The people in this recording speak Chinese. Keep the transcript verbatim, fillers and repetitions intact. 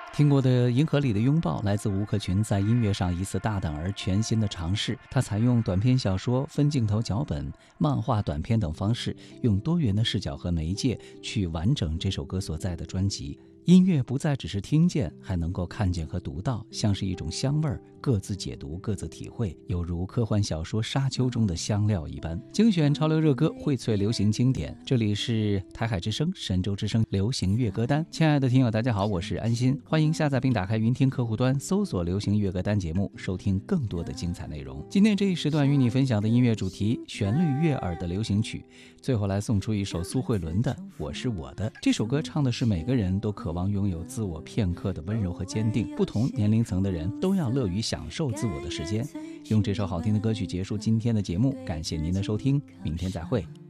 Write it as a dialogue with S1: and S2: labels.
S1: 听过的《银河里的拥抱》来自吴克群在音乐上一次大胆而全新的尝试。他采用短篇小说、分镜头脚本、漫画短片等方式，用多元的视角和媒介去完整这首歌所在的专辑。音乐不再只是听见，还能够看见和读到，像是一种香味儿，各自解读，各自体会，有如科幻小说《沙丘》中的香料一般。精选潮流热歌，荟萃流行经典。这里是台海之声、神州之声流行乐歌单。亲爱的听友，大家好，我是安心，欢迎下载并打开云听客户端，搜索流行乐歌单节目，收听更多的精彩内容。今天这一时段与你分享的音乐主题，旋律悦耳的流行曲。最后来送出一首苏慧伦的《我是我的》。这首歌唱的是每个人都渴望拥有自我片刻的温柔和坚定，不同年龄层的人都要乐于享受自我的时间。用这首好听的歌曲结束今天的节目，感谢您的收听，明天再会。